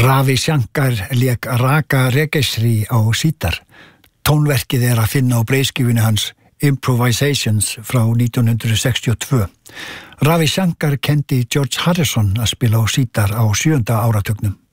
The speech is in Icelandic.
Ravi Shankar lék Raga Regeshri á sítar. Tónverkið að finna á breiðskífunni hans Improvisations frá 1962. Ravi Shankar kendi George Harrison að spila á sítar á 7. áratugnum.